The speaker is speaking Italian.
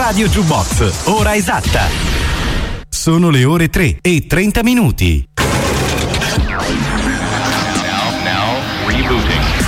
Radio Jukebox, ora esatta. Sono le ore 3:30. Now rebooting.